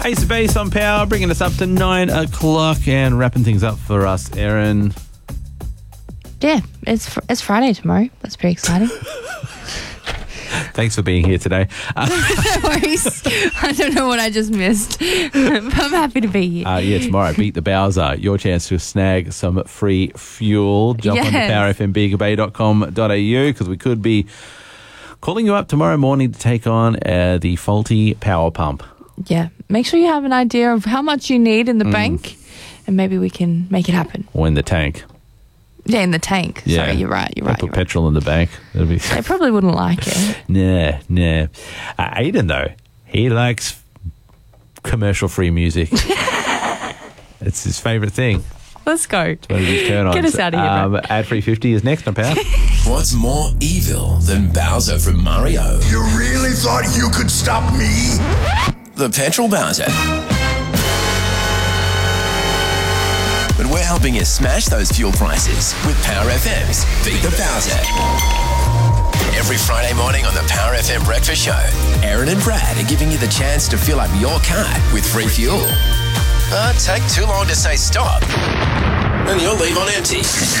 Ace of Base on Power, bringing us up to 9 o'clock and wrapping things up for us, Erin. Yeah, it's Friday tomorrow. That's pretty exciting. Thanks for being here today. No worries. I don't know what I just missed. I'm happy to be here. Tomorrow, Beat the Bowser. Your chance to snag some free fuel. Jump on to powerfmbigabay.com.au because we could be calling you up tomorrow morning to take on the faulty power pump. Yeah. Make sure you have an idea of how much you need in the bank and maybe we can make it happen. Or in the tank. Yeah, in the tank. Yeah. Sorry, you're right. Put petrol in the bank. They probably wouldn't like it. Nah. Aiden, though, he likes commercial-free music. It's his favourite thing. Let's go. It's one of his turn-ons. Get us out of here, man. Ad-free 50 is next on Power. What's more evil than Bowser from Mario? You really thought you could stop me? The Petrol Bowser. But we're helping you smash those fuel prices with Power FM's Beat the Bowser. Every Friday morning on the Power FM Breakfast Show, Erin and Brad are giving you the chance to fill up your car with free fuel. But take too long to say stop, and you'll leave on empty.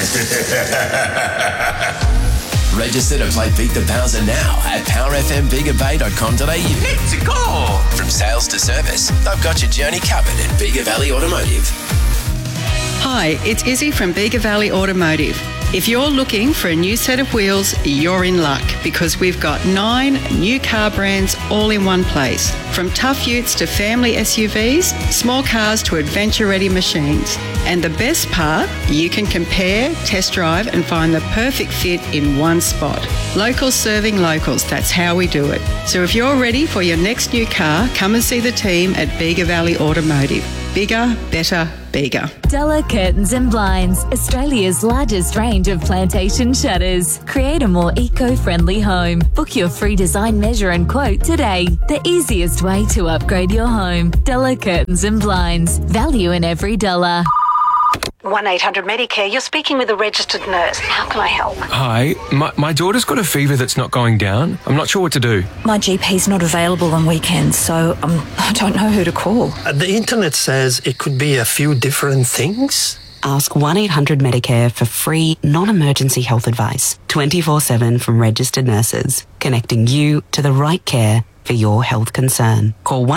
Register to play Beat the Bowser now at powerfmbigabay.com.au. Let's go! From sales to service, they've got your journey covered at Bega Valley Automotive. Hi, it's Izzy from Bega Valley Automotive. If you're looking for a new set of wheels, you're in luck because we've got 9 new car brands all in one place. From tough utes to family SUVs, small cars to adventure-ready machines. And the best part, you can compare, test drive and find the perfect fit in one spot. Locals serving locals, that's how we do it. So if you're ready for your next new car, come and see the team at Bega Valley Automotive. Bigger, better, bigger. Della Curtains and Blinds, Australia's largest range of plantation shutters. Create a more eco-friendly home. Book your free design measure and quote today. The easiest way to upgrade your home. Della Curtains and Blinds. Value in every dollar. 1-800-Medicare, you're speaking with a registered nurse. How can I help? Hi, my daughter's got a fever that's not going down. I'm not sure what to do. My GP's not available on weekends, so I don't know who to call. The internet says it could be a few different things. Ask 1-800-Medicare for free, non-emergency health advice. 24/7 from registered nurses, connecting you to the right care for your health concern. Call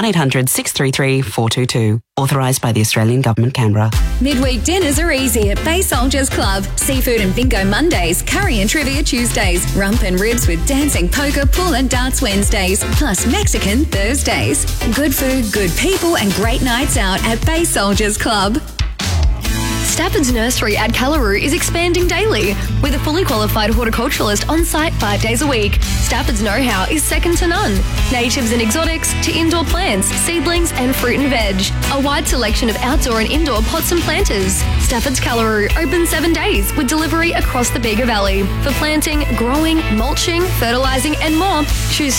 1-800-633-422. Authorised by the Australian Government, Canberra. Midweek dinners are easy at Bay Soldiers Club. Seafood and bingo Mondays, curry and trivia Tuesdays, rump and ribs with dancing, poker, pool and darts Wednesdays, plus Mexican Thursdays. Good food, good people and great nights out at Bay Soldiers Club. Stafford's Nursery at Callaroo is expanding daily with a fully qualified horticulturalist on site 5 days a week. Stafford's know-how is second to none. Natives and exotics to indoor plants, seedlings and fruit and veg. A wide selection of outdoor and indoor pots and planters. Stafford's Callaroo open 7 days with delivery across the Bega Valley. For planting, growing, mulching, fertilising and more, choose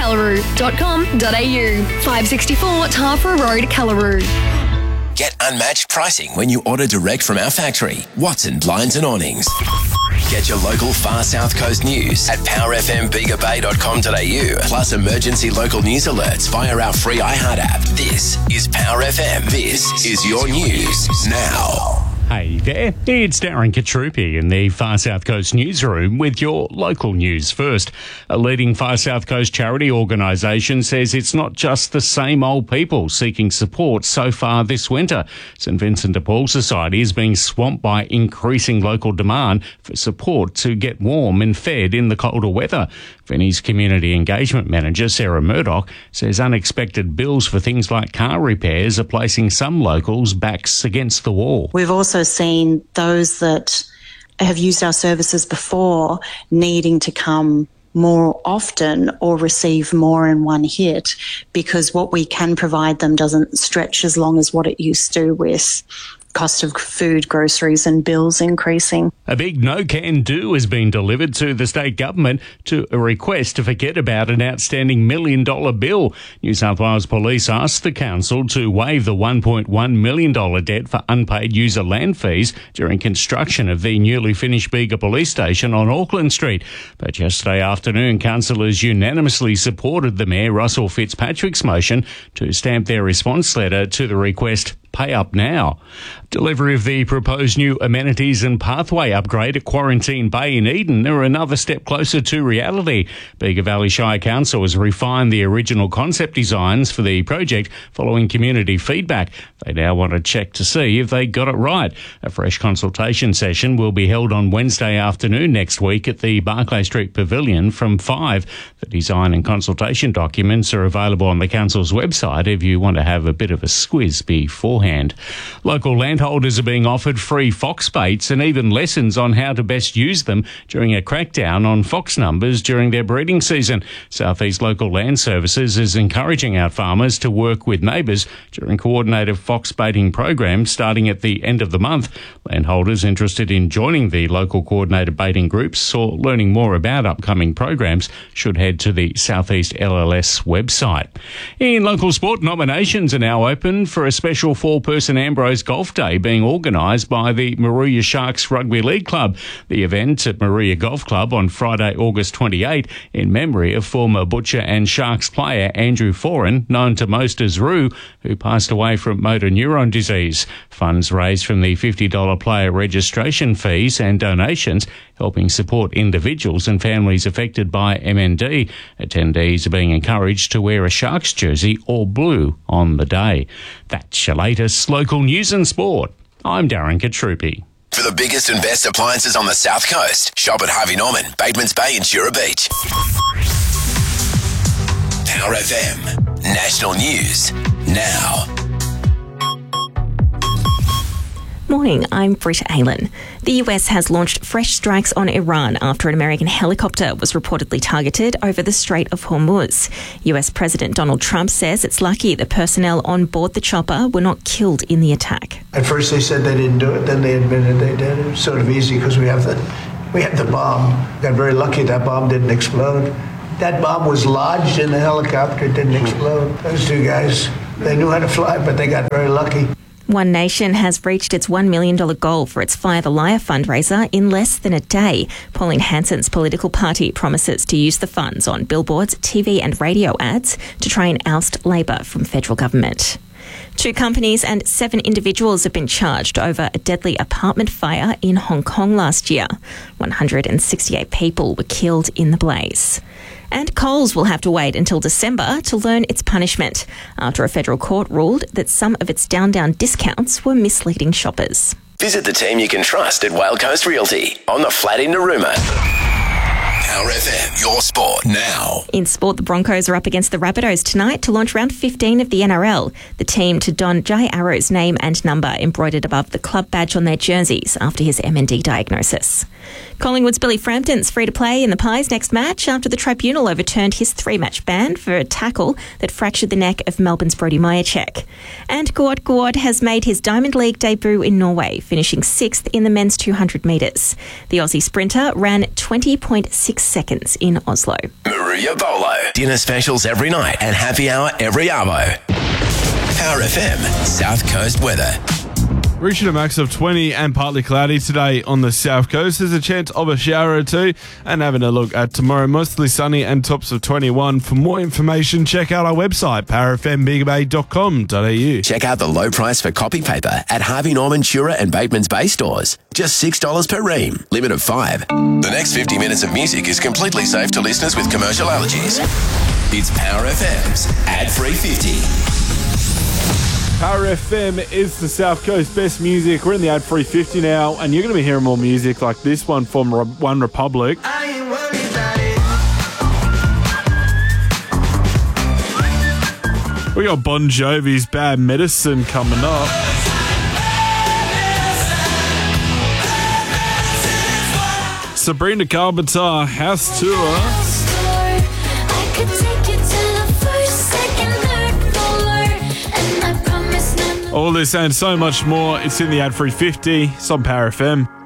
staffordscallaroo.com.au. 564 Tafra Road, Callaroo. Get unmatched pricing when you order direct from our factory, Watson Blinds and Awnings. Get your local far south coast news at powerfmbigabay.com.au, plus emergency local news alerts via our free iHeart app. This is Power FM. This is your news now. Hey there, it's Darren Katrupi in the Far South Coast newsroom with your local news first. A leading Far South Coast charity organisation says it's not just the same old people seeking support so far this winter. St Vincent de Paul Society is being swamped by increasing local demand for support to get warm and fed in the colder weather. Vinnie's community engagement manager, Sarah Murdoch, says unexpected bills for things like car repairs are placing some locals' backs against the wall. We've also seen those that have used our services before needing to come more often or receive more in one hit because what we can provide them doesn't stretch as long as what it used to with cost of food, groceries and bills increasing. A big no-can-do has been delivered to the state government to a request to forget about an outstanding $1 million bill. New South Wales Police asked the council to waive the $1.1 million debt for unpaid user land fees during construction of the newly finished Bega Police Station on Auckland Street. But yesterday afternoon, councillors unanimously supported the Mayor Russell Fitzpatrick's motion to stamp their response letter to the request. Pay up now. Delivery of the proposed new amenities and pathway upgrade at Quarantine Bay in Eden are another step closer to reality. Bega Valley Shire Council has refined the original concept designs for the project following community feedback. They now want to check to see if they got it right. A fresh consultation session will be held on Wednesday afternoon next week at the Barclay Street Pavilion from 5. The design and consultation documents are available on the council's website if you want to have a bit of a squiz beforehand. Local landholders are being offered free fox baits and even lessons on how to best use them during a crackdown on fox numbers during their breeding season. South East Local Land Services is encouraging our farmers to work with neighbours during coordinated fox baiting programs starting at the end of the month. Landholders interested in joining the local coordinated baiting groups or learning more about upcoming programs should head to the South East LLS website. In local sport, nominations are now open for a special four-person Ambrose Golf Day being organised by the Moruya Sharks Rugby League Club. The event at Moruya Golf Club on Friday, August 28, in memory of former Butcher and Sharks player Andrew Foran, known to most as Roo, who passed away from motor neuron disease. Funds raised from the $50 player registration fees and donations helping support individuals and families affected by MND. Attendees are being encouraged to wear a Sharks jersey or blue on the day. That's your latest local news and sport. I'm Darren Katrupi. For the biggest and best appliances on the South Coast, shop at Harvey Norman, Batemans Bay and Jura Beach. Power FM. National News. Now. Morning, I'm Britta Aylan. The US has launched fresh strikes on Iran after an American helicopter was reportedly targeted over the Strait of Hormuz. US President Donald Trump says it's lucky the personnel on board the chopper were not killed in the attack. At first they said they didn't do it, then they admitted they did. It was sort of easy because we have the bomb. Got very lucky that bomb didn't explode. That bomb was lodged in the helicopter, it didn't explode. Those two guys, they knew how to fly, but they got very lucky. One Nation has reached its $1 million goal for its Fire the Liar fundraiser in less than a day. Pauline Hanson's political party promises to use the funds on billboards, TV and radio ads to try and oust Labor from federal government. 2 companies and 7 individuals have been charged over a deadly apartment fire in Hong Kong last year. 168 people were killed in the blaze. And Coles will have to wait until December to learn its punishment after a federal court ruled that some of its down discounts were misleading shoppers. Visit the team you can trust at Wild Coast Realty on the flat in Narooma. Power FM, your sport now. In sport, the Broncos are up against the Rabbitohs tonight to launch round 15 of the NRL. The team to don Jai Arrow's name and number embroidered above the club badge on their jerseys after his MND diagnosis. Collingwood's Billy Frampton's free to play in the Pies next match after the tribunal overturned his 3-match ban for a tackle that fractured the neck of Melbourne's Brody Majacek. And Guod has made his Diamond League debut in Norway, finishing 6th in the men's 200 metres. The Aussie sprinter ran 20.6 seconds in Oslo. Moruya Bolo. Dinner specials every night and happy hour every arvo. Power FM, South Coast weather. Reaching a max of 20 and partly cloudy today on the south coast. There's a chance of a shower or two. And having a look at tomorrow, mostly sunny and tops of 21. For more information, check out our website, powerfmbigabay.com.au. Check out the low price for copy paper at Harvey Norman, Jura and Batemans Bay stores. Just $6 per ream. Limit of 5. The next 50 minutes of music is completely safe to listeners with commercial allergies. It's Power FM's Ad-Free 50. Power FM is the South Coast best music. We're in the Ad-Free 50 now, and you're going to be hearing more music like this one from One Republic. We got Bon Jovi's Bad Medicine coming up. Sabrina Carpenter House Tour. All this and so much more, it's in the ad-free 50. It's on Power FM.